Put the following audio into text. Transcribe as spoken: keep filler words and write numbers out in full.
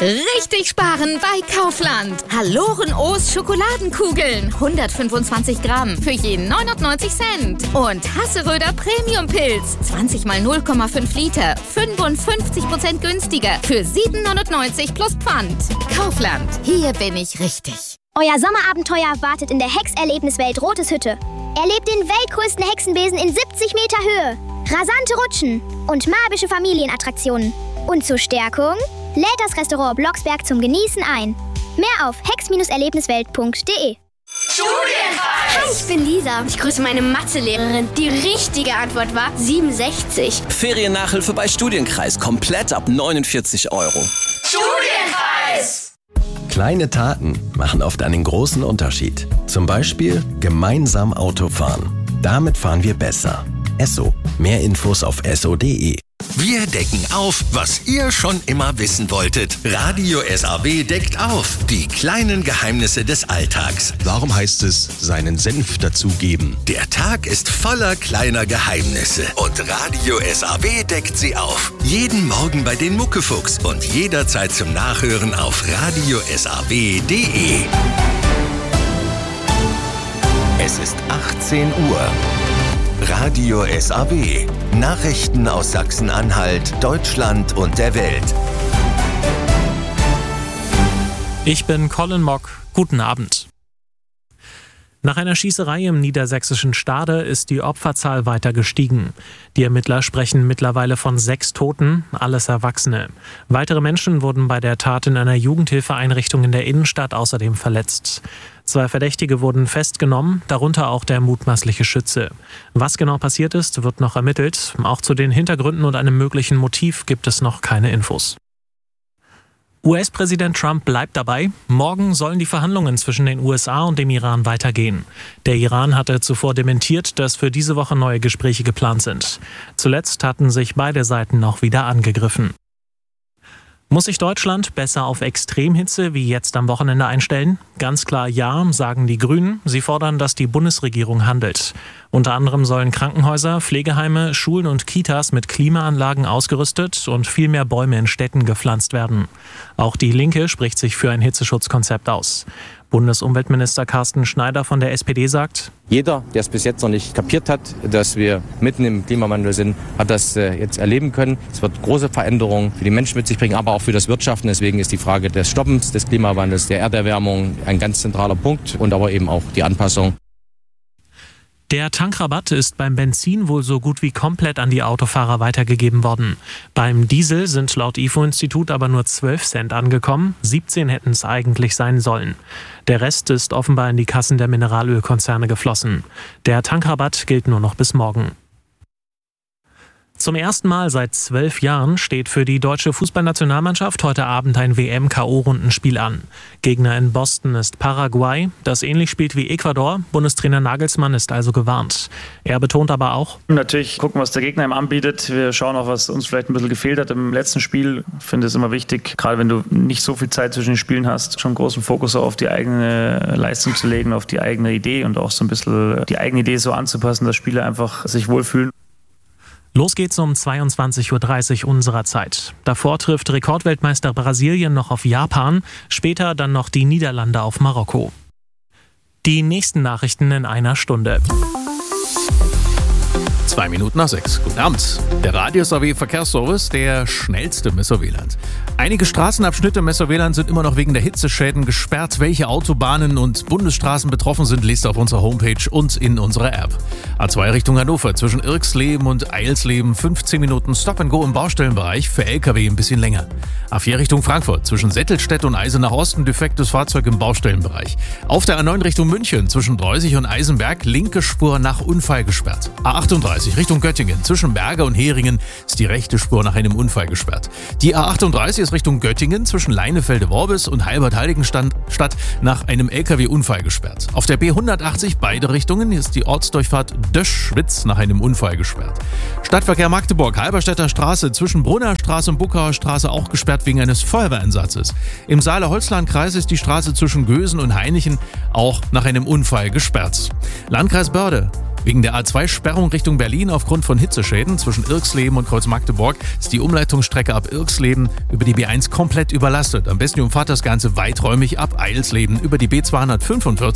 Richtig sparen bei Kaufland. Haloren O's Schokoladenkugeln. hundertfünfundzwanzig Gramm für jeden neunundneunzig Cent. Und Hasseröder Premium Pilz. zwanzig mal null Komma fünf Liter. fünfundfünfzig Prozent günstiger. Für sieben neunundneunzig plus Pfand. Kaufland. Hier bin ich richtig. Euer Sommerabenteuer wartet in der Hex-Erlebniswelt Rotes Hütte. Erlebt den weltgrößten Hexenbesen in siebzig Meter Höhe. Rasante Rutschen und magische Familienattraktionen. Und zur Stärkung lädt das Restaurant Blocksberg zum Genießen ein. Mehr auf hex Erlebniswelt punkt de. Studienreis! Hi, ich bin Lisa. Ich grüße meine Mathelehrerin. Die richtige Antwort war siebenundsechzig. Feriennachhilfe bei Studienkreis. Komplett ab neunundvierzig Euro. Studienreis! Kleine Taten machen oft einen großen Unterschied. Zum Beispiel gemeinsam Auto fahren. Damit fahren wir besser. Esso. Mehr Infos auf esso punkt de. Wir decken auf, was ihr schon immer wissen wolltet. Radio S A W deckt auf. Die kleinen Geheimnisse des Alltags. Warum heißt es, seinen Senf dazugeben? Der Tag ist voller kleiner Geheimnisse. Und Radio S A W deckt sie auf. Jeden Morgen bei den Muckefuchs und jederzeit zum Nachhören auf radio s a w punkt de. Es ist achtzehn Uhr. Radio S A W. Nachrichten aus Sachsen-Anhalt, Deutschland und der Welt. Ich bin Colin Mock. Guten Abend. Nach einer Schießerei im niedersächsischen Stade ist die Opferzahl weiter gestiegen. Die Ermittler sprechen mittlerweile von sechs Toten, alles Erwachsene. Weitere Menschen wurden bei der Tat in einer Jugendhilfeeinrichtung in der Innenstadt außerdem verletzt. Zwei Verdächtige wurden festgenommen, darunter auch der mutmaßliche Schütze. Was genau passiert ist, wird noch ermittelt. Auch zu den Hintergründen und einem möglichen Motiv gibt es noch keine Infos. U S-Präsident Trump bleibt dabei. Morgen sollen die Verhandlungen zwischen den U S A und dem Iran weitergehen. Der Iran hatte zuvor dementiert, dass für diese Woche neue Gespräche geplant sind. Zuletzt hatten sich beide Seiten noch wieder angegriffen. Muss sich Deutschland besser auf Extremhitze wie jetzt am Wochenende einstellen? Ganz klar ja, sagen die Grünen. Sie fordern, dass die Bundesregierung handelt. Unter anderem sollen Krankenhäuser, Pflegeheime, Schulen und Kitas mit Klimaanlagen ausgerüstet und viel mehr Bäume in Städten gepflanzt werden. Auch die Linke spricht sich für ein Hitzeschutzkonzept aus. Bundesumweltminister Carsten Schneider von der S P D sagt: Jeder, der es bis jetzt noch nicht kapiert hat, dass wir mitten im Klimawandel sind, hat das äh, jetzt erleben können. Es wird große Veränderungen für die Menschen mit sich bringen, aber auch für das Wirtschaften. Deswegen ist die Frage des Stoppens des Klimawandels, der Erderwärmung ein ganz zentraler Punkt und aber eben auch die Anpassung. Der Tankrabatt ist beim Benzin wohl so gut wie komplett an die Autofahrer weitergegeben worden. Beim Diesel sind laut I F O-Institut aber nur zwölf Cent angekommen, siebzehn hätten es eigentlich sein sollen. Der Rest ist offenbar in die Kassen der Mineralölkonzerne geflossen. Der Tankrabatt gilt nur noch bis morgen. Zum ersten Mal seit zwölf Jahren steht für die deutsche Fußballnationalmannschaft heute Abend ein W M-K O-Rundenspiel an. Gegner in Boston ist Paraguay, das ähnlich spielt wie Ecuador. Bundestrainer Nagelsmann ist also gewarnt. Er betont aber auch: Natürlich gucken, was der Gegner ihm anbietet. Wir schauen auch, was uns vielleicht ein bisschen gefehlt hat im letzten Spiel. Ich finde es immer wichtig, gerade wenn du nicht so viel Zeit zwischen den Spielen hast, schon großen Fokus auf die eigene Leistung zu legen, auf die eigene Idee und auch so ein bisschen die eigene Idee so anzupassen, dass Spieler einfach sich wohlfühlen. Los geht's um zweiundzwanzig Uhr dreißig unserer Zeit. Davor trifft Rekordweltmeister Brasilien noch auf Japan, später dann noch die Niederlande auf Marokko. Die nächsten Nachrichten in einer Stunde. Zwei Minuten nach sechs. Guten Abend. Der Radio S A W Verkehrsservice, der schnellste Messerwieland. Einige Straßenabschnitte im Messerwieland sind immer noch wegen der Hitzeschäden gesperrt. Welche Autobahnen und Bundesstraßen betroffen sind, lest auf unserer Homepage und in unserer App. A zwei Richtung Hannover zwischen Irksleben und Eilsleben fünfzehn Minuten Stop and Go im Baustellenbereich, für L K W ein bisschen länger. A vier Richtung Frankfurt zwischen Settelstedt und Eisenach Osten defektes Fahrzeug im Baustellenbereich. Auf der A neun Richtung München zwischen Dreusig und Eisenberg linke Spur nach Unfall gesperrt. A achtunddreißig Richtung Göttingen zwischen Berger und Heringen ist die rechte Spur nach einem Unfall gesperrt. Die A achtunddreißig ist Richtung Göttingen zwischen Leinefelde-Worbis und Halbert-Heiligenstadt nach einem L K W-Unfall gesperrt. Auf der B hundertachtzig beide Richtungen ist die Ortsdurchfahrt Döschwitz nach einem Unfall gesperrt. Stadtverkehr Magdeburg, Halberstädter Straße zwischen Brunner Straße und Buckauer Straße auch gesperrt wegen eines Feuerwehreinsatzes. Im Saale-Holzland-Kreis ist die Straße zwischen Gösen und Hainichen auch nach einem Unfall gesperrt. Landkreis Börde. Wegen der A zwei Sperrung Richtung Berlin aufgrund von Hitzeschäden zwischen Irxleben und Kreuz-Magdeburg ist die Umleitungsstrecke ab Irxleben über die B eins komplett überlastet. Am besten umfahrt das Ganze weiträumig ab Eilsleben über die B zweihundertfünfundvierzig